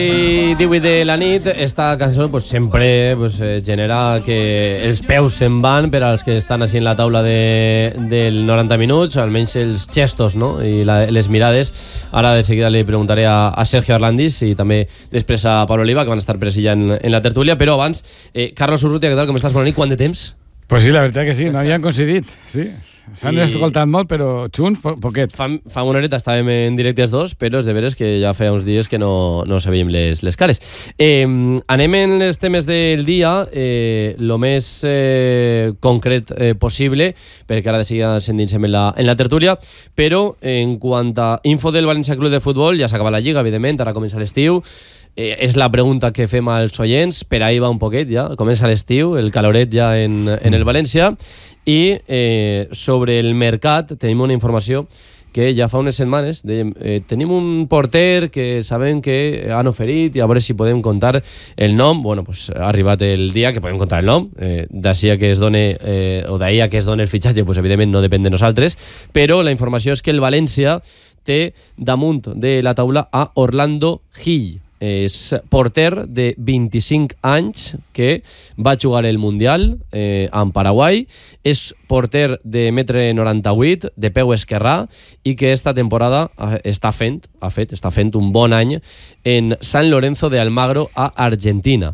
I 18 de la nit, esta cançó pues, sempre pues, genera que els peus se'n van per als que estan així en la taula del 90 minuts, almenys els gestos, no? I les mirades. Ara de seguida li preguntaré a Sergio Arlandis i també després a Pablo Oliva, que van estar present en la tertúlia, però abans, Carlos Urrutia, què tal, com estàs? Bona nit, quant de temps? Pues sí, la veritat que sí, no havien coincidit, sí. S'han escoltat molt, però junts, poquet. Fa una horeta estàvem en directe els dos, però és de veres que ja feia uns dies que no sabíem les cares. Anem en els temes del dia, lo més concret possible, perquè ara de seguida s'endinsem en la tertúlia, però en quant a info del València Club de Futbol, ja s'acaba la Lliga, evidentment, ara comença l'estiu. És la pregunta que fem als oients, per ahí va un poquet ja, comença l'estiu, el caloret ja en el València, i sobre el mercat tenim una informació que ja fa unes setmanes dèiem, tenim un porter que sabem que han oferit i a veure si podem contar el nom. Bueno, pues ha arribat el dia que podem contar el nom, d'ací a que es done o d'ahir a que es done el fitxatge, pues evidentment no depèn de nosaltres, però la informació és que el València té damunt de la taula a Orlando Gil. És porter de 25 anys que va jugar el Mundial en Paraguai, és porter de 1,98 m, de peu esquerrà, i que esta temporada està fent un bon any en San Lorenzo de Almagro a Argentina.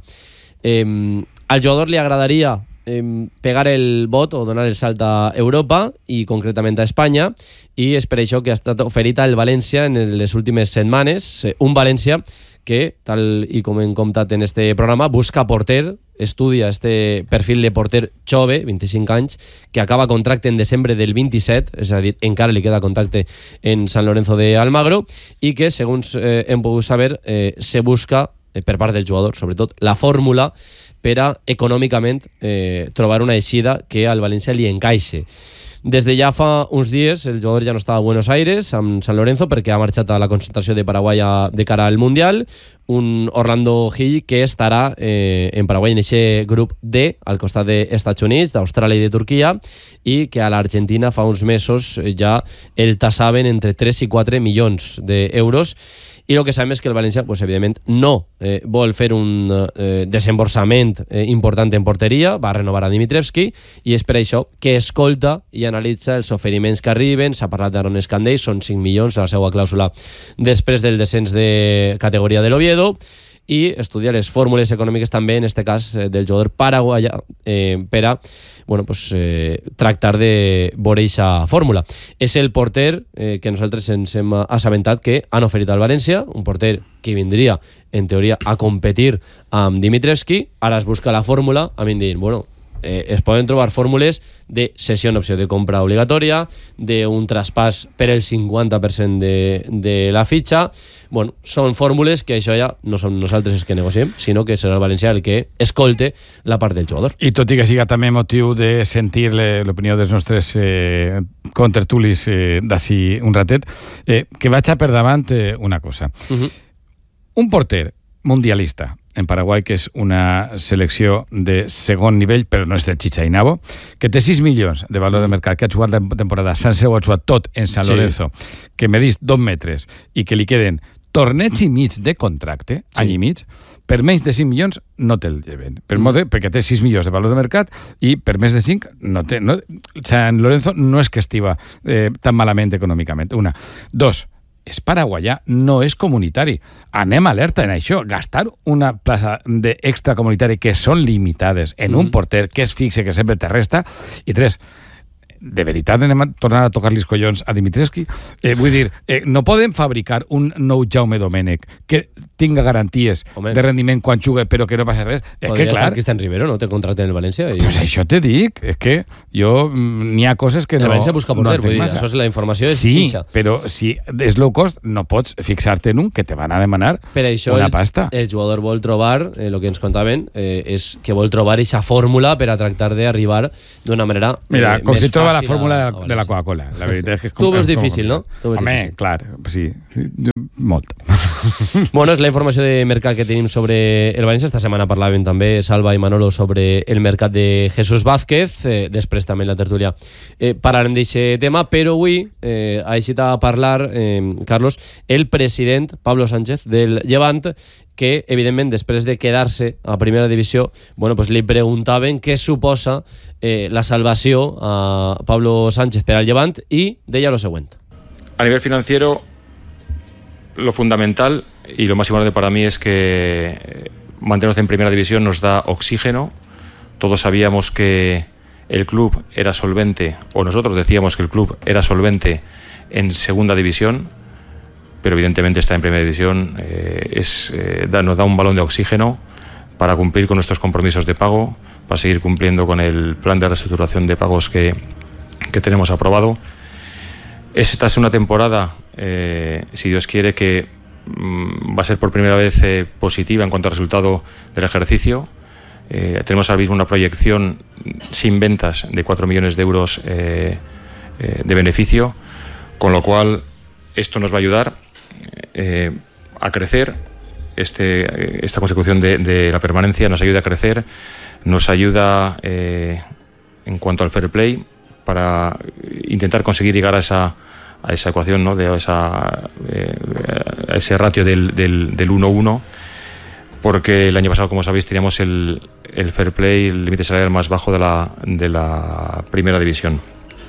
Al jugador li agradaria pegar el bot o donar el salt a Europa i concretament a Espanya, i és per això que ha estat oferit al València en les últimes setmanes, un València que, tal i com hem comptat en este programa, busca porter, estudia este perfil de porter jove, 25 anys, que acaba contracte en desembre del 27, és a dir, encara li queda contracte en San Lorenzo de Almagro, i que, segons hem pogut saber, se busca, per part del jugador, sobretot, la fórmula per a, econòmicament, trobar una eixida que al València li encaixe. Des de ja fa uns dies el jugador ja no està a Buenos Aires amb San Lorenzo perquè ha marxat a la concentració de Paraguai de cara al Mundial, un Orlando Gil que estarà en Paraguai en aquest grup D al costat d'Estats Units, d'Austràlia i de Turquia, i que a l'Argentina fa uns mesos ja el tassaven entre 3 i 4 milions d'euros. I el que sabem és que el València, pues, evidentment, no vol fer un desemborsament important en porteria, va renovar a Dimitrievski, i és per això que escolta i analitza els oferiments que arriben. S'ha parlat d'Aaron Escandell, són 5 milions la seva clàusula després del descens de categoria de l'Oviedo, i estudiar les fórmules econòmiques també, en aquest cas, del jugador paraguaià, per a tractar de veure aquesta fórmula. És el porter que nosaltres ens hem assabentat que han oferit al València, un porter que vindria, en teoria, a competir amb Dimitrievski. Ara es busca la fórmula, a mi em diuen, bueno, es poden trobar fórmules de cessió en opció de compra obligatòria, d'un traspàs per el 50% de la fitxa. Bueno, són fórmules que això ja no som nosaltres els que negociem, sinó que serà el València el que escolte la part del jugador. I tot i que siga també motiu de sentir l'opinió dels nostres contertulis d'ací un ratet, que vaig a per davant una cosa. Un porter mundialista en Paraguai, que és una selecció de segon nivell, però no és del Chichainabo, que té 6 milions de valor de mercat, que ha jugat la temporada sense, ho ha jugat tot en San Lorenzo, que medís 2 metres i que li queden torneig i mig de contracte, any i mig, per menys de 5 milions no te'l lleven. Perquè té 6 milions de valor de mercat i per més de 5 no té. San Lorenzo no és que estiva tan malament econòmicament. Una. Dos, és paraguaià, no és comunitari. Anem alerta en això. Gastar una plaça d'extracomunitari que són limitades en un porter que és fixe, que sempre te resta. I tres, de veritat anem a tornar a tocar-li els collons a Dimitrievski? Vull dir, no podem fabricar un nou Jaume Domènech que tinga garanties de rendiment quan juga, però que no passa res. És que, clar... Cristian Rivero no té contracte en el València. Pues això te dic. És que jo... N'hi ha coses que no... El València busca porter, vull dir, això és la informació. Sí, però si és low cost, no pots fixar-te en un que te van a demanar una pasta. El jugador vol trobar, el que ens contaven, és que vol trobar aquesta fòrmula per a tractar d'arribar d'una manera Mira, com si troba la fórmula de la Coca-Cola. La veritat és que tu veus difícil, no? Home, clar, sí. Molt. Bueno, és la informació de mercat que tenim sobre el València. Esta setmana parlàvem també Salva i Manolo sobre el mercat de Jesús Vázquez, després també en la tertúlia parlarem d'aquest tema, però avui ha eixit a parlar, Carlos, el president Pablo Sánchez del Llevant, que, evidentment, després de quedar-se a primera divisió, bueno, pues li preguntaven què suposa la salvació a Pablo Sánchez per al Llevant i deia lo següent. A nivel financiero, lo fundamental y lo más importante para mí es que mantenernos en primera división nos da oxígeno. Todos sabíamos que el club era solvente, o nosotros decíamos que el club era solvente en segunda división, pero evidentemente estar en primera división nos da un balón de oxígeno para cumplir con nuestros compromisos de pago, para seguir cumpliendo con el plan de reestructuración de pagos que tenemos aprobado. Esta es una temporada, si Dios quiere, que va a ser por primera vez positiva en cuanto al resultado del ejercicio. Tenemos ahora mismo una proyección sin ventas de 4 millones de euros de beneficio, con lo cual esto nos va a ayudar a crecer. Esta consecución de la permanencia nos ayuda a crecer, nos ayuda en cuanto al fair play para intentar conseguir llegar a esa ecuación, ¿no? a ese ratio del 1-1, porque el año pasado, como sabéis, teníamos el fair play, el límite salarial más bajo de la primera división.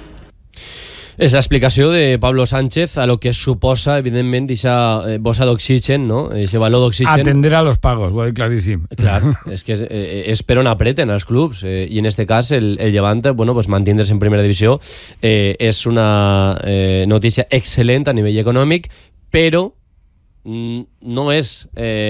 És l'explicació de Pablo Sánchez a lo que suposa, evidentment, aquesta bossa d'oxigen, no? Aquest valor d'oxigen. Atender a los pagos, ho ha dit claríssim. Clar, és que és per on apreten els clubs, i en este cas el Llevant, bueno, pues mantindre's en primera divisió és una notícia excel·lent a nivell econòmic, però no és,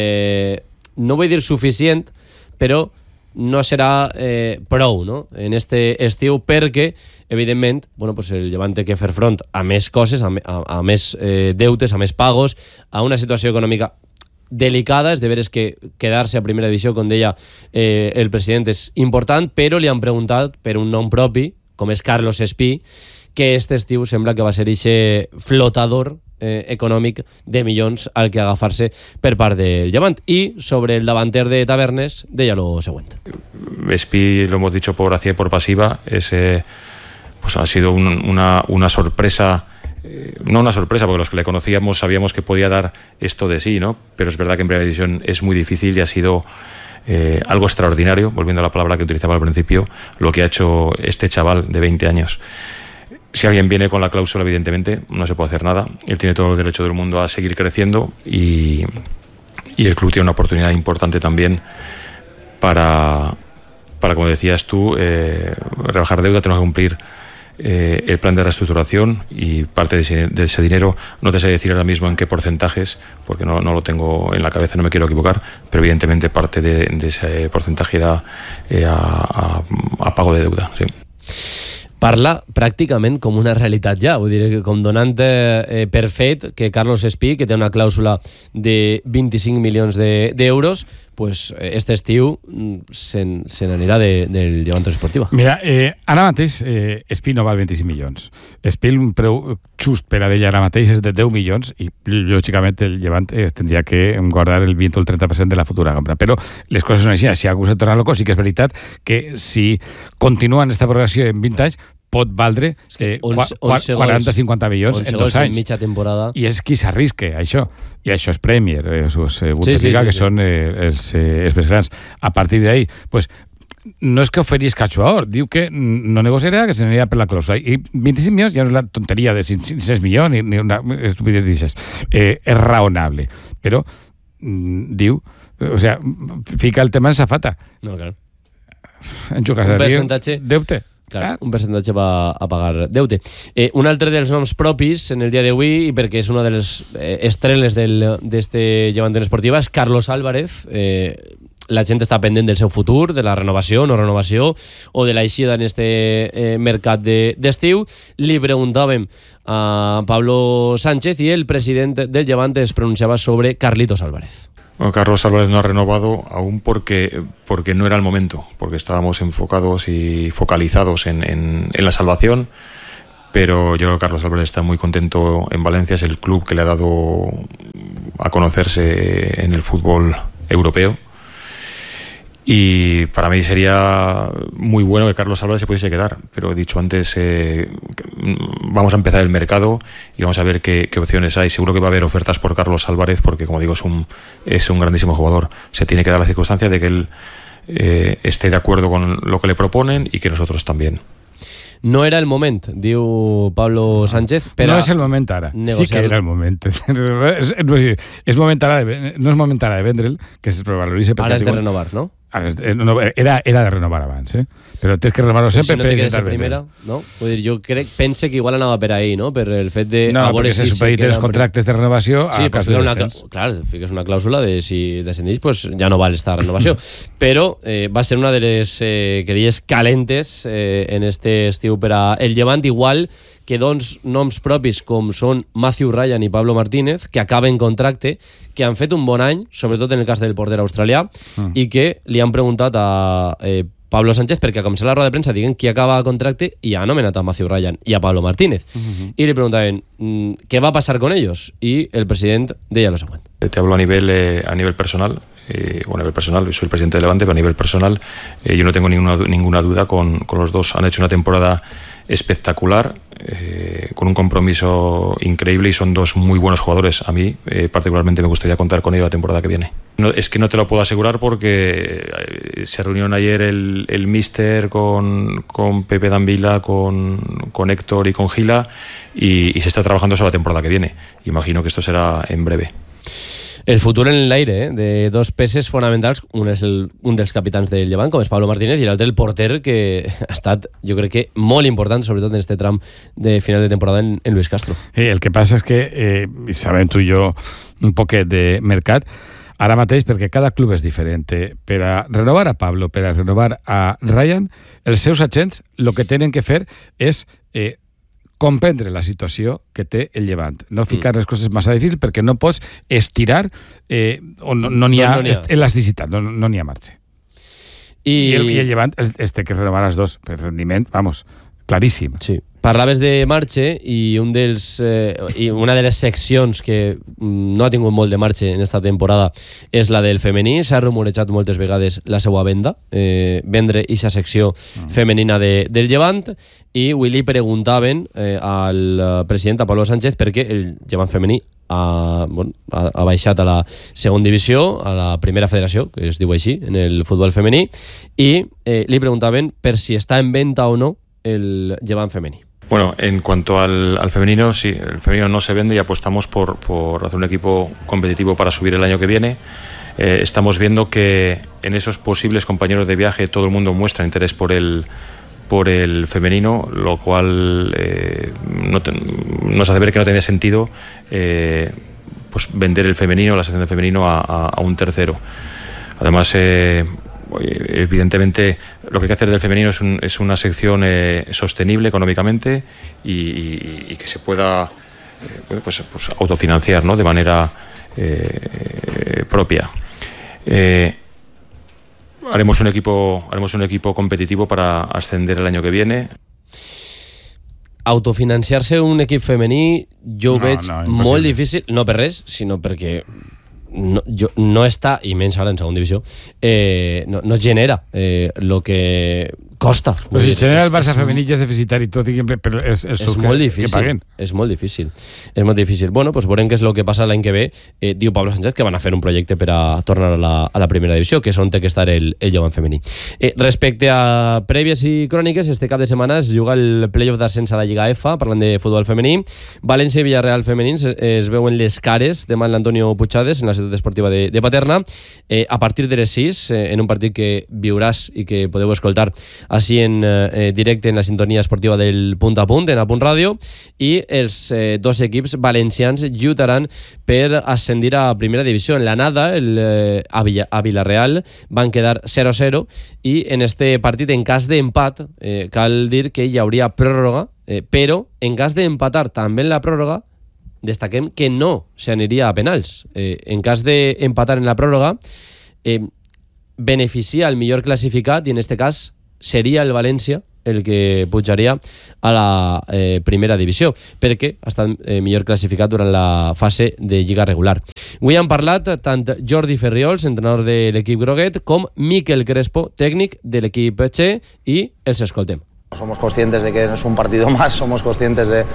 no vull dir suficient, però no serà prou, no? En este estiu, perquè evidentment, bueno, pues el Llevant té que fer front a més coses, a més deutes, a més pagos, a una situació econòmica delicada. És de veres que quedar-se a primera divisió, com deia el president, és important, però li han preguntat per un nom propi, com és Carlos Espí, que este estiu sembla que va ser ixe flotador econòmic de milions al que agafar-se per part del Llevant. I sobre el davanter de Tabernes deia lo següent. Espí, lo hemos dicho por activa y por pasiva, pues ha sido una sorpresa, no una sorpresa, porque los que le conocíamos sabíamos que podía dar esto de sí, ¿no? Pero es verdad que en primera división es muy difícil y ha sido algo extraordinario, volviendo a la palabra que utilizaba al principio, lo que ha hecho este chaval de 20 años. Si alguien viene con la cláusula, evidentemente no se puede hacer nada. Él tiene todo el derecho del mundo a seguir creciendo y el club tiene una oportunidad importante también para como decías tú, rebajar deuda. Tenemos que cumplir el plan de reestructuración y parte de ese dinero, no te sé decir ahora mismo en qué porcentajes, porque no lo tengo en la cabeza, no me quiero equivocar, pero evidentemente parte de ese porcentaje irá a pago de deuda, sí. Parla pràcticament com una realitat ja, vull dir, com donant per fet que Carlos Espí, que té una clàusula de 25 milions d'euros, pues este estiu se n'anirà del Llevant Esportiva. Mira, ara mateix Espí no val 25 milions. Espí un preu just per a d'ella ara mateix és de 10 milions i lògicament el Llevant tindria que guardar el 20 o el 30% de la futura compra. Però les coses són així. Si algú se torna loco, sí que és veritat que si continua en esta progressió en 20 anys pot valdre 40-50 milions en 2 anys. Mitja temporada. I és qui s'arrisque a això. I això és Premier, és Bundesliga, que són els més grans. A partir d'ahí, pues, no és que oferisca a jugador, diu que no negociarà, que se n'anirà per la clàusula. I 25 milions ja no és la tonteria de 6 milions ni una estupidez d'aixes. És raonable. Però diu, o sea, fica el tema en safata. No, clar. En jugar a deute. Clar, un percentatge va a pagar deute. Un altre dels noms propis en el dia d'avui, i perquè és una de les estrenes d'este Llevant Esportiva, és Carlos Álvarez. La gent està pendent del seu futur, de la renovació, no renovació, o de l'eixida en este mercat d'estiu. Li preguntàvem a Pablo Sánchez i el president del Llevant es pronunciava sobre Carlitos Álvarez. Bueno, Carlos Álvarez no ha renovado aún porque no era el momento, porque estábamos enfocados y focalizados en la salvación, pero yo creo que Carlos Álvarez está muy contento en Valencia, es el club que le ha dado a conocerse en el fútbol europeo Y para mí sería muy bueno que Carlos Álvarez se pudiese quedar, pero he dicho antes, vamos a empezar el mercado y vamos a ver qué opciones hay. Seguro que va a haber ofertas por Carlos Álvarez porque, como digo, es un grandísimo jugador. Se tiene que dar la circunstancia de que él esté de acuerdo con lo que le proponen y que nosotros también. No era el moment, diu Pablo Sánchez, però... No és el moment ara, sí que era el moment. És moment ara no és moment ara de vendre'l, que es revaloritza... Ara és de renovar, no? Era de renovar abans, però tens que renovar-ho sempre si no per intentar primera, no? Vull dir, jo pense que igual anava per ahí, no? Per el fet de... No, perquè se supediten els contractes de renovació a cas de descens. Clar, fiques una clàusula de si descendís, pues ja no val esta renovació. Però va ser una de les querelles calentes en este estiu per a el Llevant, igual que noms propis com són Matthew Ryan i Pablo Martínez, que acaben contracte, que han fet un bon any, sobretot en el cas del porter australià, i que li han preguntat a Pablo Sánchez, perquè a començar la roda de premsa diguen qui acaba contracte i ha anomenat a Matthew Ryan i a Pablo Martínez. I li preguntaven què va passar con ellos, i el president deia lo següent. Te hablo a nivel personal. A nivel personal, soy el presidente de Levante, pero a nivel personal yo no tengo ninguna duda con los dos. Han hecho una temporada espectacular, con un compromiso increíble y son dos muy buenos jugadores. A mí particularmente me gustaría contar con ellos la temporada que viene. Es que no te lo puedo asegurar porque se reunieron ayer el míster con Pepe Danvila, con Héctor y con Gila y se está trabajando sobre la temporada que viene. Imagino que esto será en breve. El futur en l'aire, de dos peces fonamentals. Un és un dels capitans del Llevant, com és Pablo Martínez, i l'altre el porter, que ha estat, jo crec que, molt important, sobretot en este tram de final de temporada en Luis Castro. El que passa és que, sabem tu i jo un poquet de mercat, ara mateix, perquè cada club és diferent. Per a renovar a Pablo, per a renovar a Ryan, els seus agents el que tenen que fer és comprendre la situació que té el Llevant. No ficar les coses massa difícils perquè no pots estirar on no n'hi ha elasticitat, no n'hi ha marge. I el Llevant es té que renovar els dos per rendiment, vamos, claríssim. Sí. Parlaves de marxe i una de les seccions que no ha tingut molt de marxe en esta temporada és la del femení. S'ha rumorejat moltes vegades la seva venda, vendre aquesta secció femenina del Llevant, i avui li preguntaven al president, a Pablo Sánchez, perquè el Llevant femení ha baixat a la segona divisió, a la primera federació, que es diu així, en el futbol femení, i li preguntaven per si està en venda o no el Llevant femení. Bueno, en cuanto al femenino, sí, el femenino no se vende y apostamos por hacer un equipo competitivo para subir el año que viene. Estamos viendo que en esos posibles compañeros de viaje todo el mundo muestra interés por el femenino, lo cual nos hace ver que no tenía sentido pues vender el femenino, la sección del femenino a un tercero. Además, evidentemente lo que hay que hacer del femenino es una sección sostenible económicamente y que se pueda pues autofinanciar, ¿no? De manera propia. Haremos un equipo competitivo para ascender el año que viene. Autofinanciar-se un equip femení jo ho veig molt difícil, no per res, sinó perquè no està, i menys ara en segona divisió, no genera el que costa. Però si genera el Barça femení ja és deficitari tot, però és molt difícil, que paguen. És molt difícil. Bueno, pues veurem què és el que passa l'any que ve. Diu Pablo Sánchez que van a fer un projecte per a tornar a la primera divisió, que és on té que estar el Llevant femení. Respecte a prèvies i cròniques, este cap de setmana es juga el playoff d'ascens a la Lliga EFA, parlant de futbol femení. València i Villarreal femenins es veuen les cares demà en l'Antonio Puigades, en la ciutat esportiva de Paterna, a partir de les 6, en un partit que viuràs i que podeu escoltar així en directe en la sintonia esportiva del Punt a Punt, en A Punt Ràdio, i els dos equips valencians lluitaran per ascendir a primera divisió. En l'anada, a Villarreal, van quedar 0-0, i en este partit, en cas d'empat, cal dir que hi hauria pròrroga, però en cas d'empatar també en la pròrroga, destaquem que no s'aniria a penals. En cas d'empatar en la pròrroga, beneficia el millor classificat, i en este cas seria el València, el que pujaria a la primera divisió, perquè ha estat millor classificat durant la fase de lliga regular. Avui han parlat tant Jordi Ferriols, entrenador de l'equip groguet, com Miquel Crespo, tècnic de l'equip Che, i els escoltem. Somos conscientes de que no es un partido más, somos conscientes de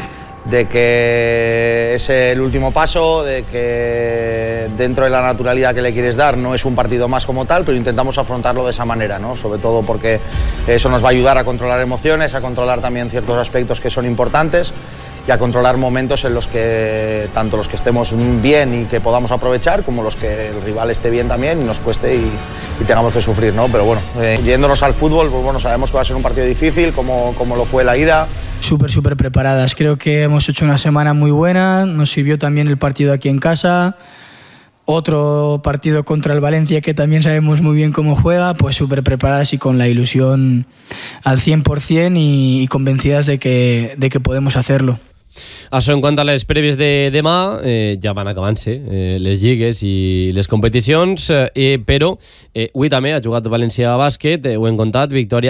que es el último paso, de que dentro de la naturalidad que le quieres dar no es un partido más como tal, pero intentamos afrontarlo de esa manera, ¿no? Sobre todo porque eso nos va a ayudar a controlar emociones, a controlar también ciertos aspectos que son importantes y a controlar momentos en los que tanto los que estemos bien y que podamos aprovechar, como los que el rival esté bien también y nos cueste y tengamos que sufrir, ¿no? Pero bueno, yéndonos al fútbol, pues bueno, sabemos que va a ser un partido difícil, como lo fue la ida. Súper preparadas. Creo que hemos hecho una semana muy buena. Nos sirvió también el partido aquí en casa. Otro partido contra el Valencia, que también sabemos muy bien cómo juega. Pues súper preparadas y con la ilusión al 100% y convencidas de que podemos hacerlo. Això en quant a les prèvies de demà, ja van acabant-se les lligues i les competicions, però avui també ha jugat València Bàsquet, ho hem contat, victòria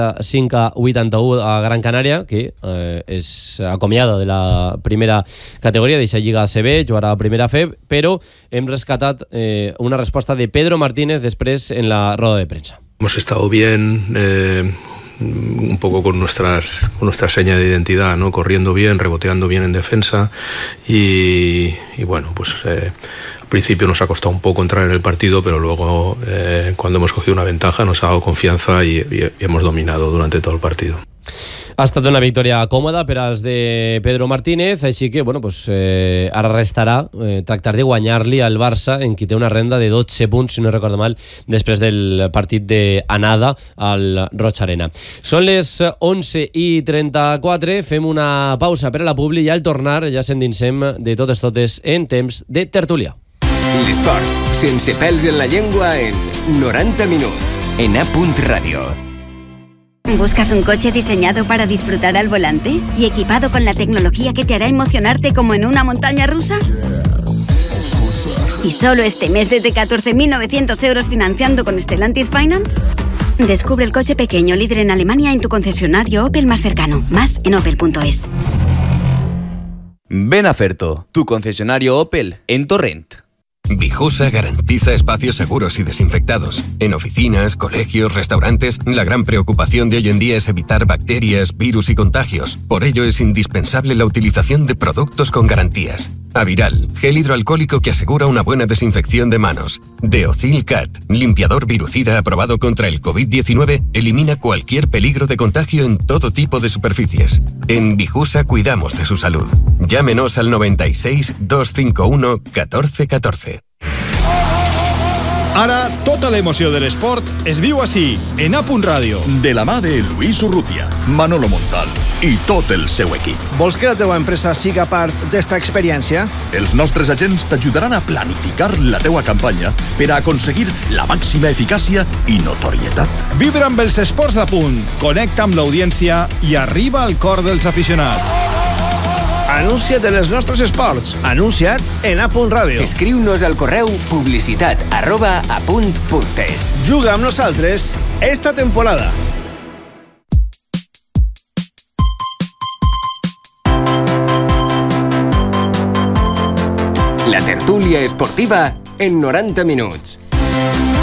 105-81 a Gran Canària, que és acomiada de la primera categoria, deixa Lliga ACB, jugarà a primera FEB, però hem rescatat una resposta de Pedro Martínez després en la roda de premsa. Hemos estado bien, un poco con nuestra seña de identidad, ¿no? Corriendo bien, reboteando bien en defensa y bueno, pues al principio nos ha costado un poco entrar en el partido, pero luego cuando hemos cogido una ventaja nos ha dado confianza y hemos dominado durante todo el partido. Ha estat una victòria còmoda per als de Pedro Martínez, així que bueno, pues, ara restarà tractar de guanyar-li al Barça, en qui té una renda de 12 punts, si no recordo mal, després del partit d'anada al Roig Arena. Són les 11:34, fem una pausa per a la publi i al tornar ja s'endinsem de totes en temps de tertúlia. L'esport, sense pèls en la llengua, en 90 minuts, en A.Radio. ¿Buscas un coche diseñado para disfrutar al volante y equipado con la tecnología que te hará emocionarte como en una montaña rusa? ¿Y solo este mes desde 14.900 euros financiando con Stellantis Finance? Descubre el coche pequeño líder en Alemania en tu concesionario Opel más cercano. Más en opel.es. Ven a Ferto, tu concesionario Opel en Torrent. Vijusa garantiza espacios seguros y desinfectados. En oficinas, colegios, restaurantes, la gran preocupación de hoy en día es evitar bacterias, virus y contagios. Por ello es indispensable la utilización de productos con garantías. Aviral, gel hidroalcohólico que asegura una buena desinfección de manos. Deocil Cat, limpiador virucida aprobado contra el COVID-19, elimina cualquier peligro de contagio en todo tipo de superficies. En Vijusa cuidamos de su salud. Llámenos al 96 251 1414. Ara, tota l'emoció de l'esport es viu així, en A.Radio. De la mà de Lluís Urrutia, Manolo Montal i tot el seu equip. Vols que la teva empresa siga part d'esta experiència? Els nostres agents t'ajudaran a planificar la teua campanya per a aconseguir la màxima eficàcia i notorietat. Vibra amb els esports de punt, connecta amb l'audiència i arriba al cor dels aficionats. Anuncia't en els nostres esports. Anuncia't en A.Radio. Escriu-nos al correu publicitat@apunt.es. Juga amb nosaltres esta temporada. La tertúlia esportiva en 90 minuts.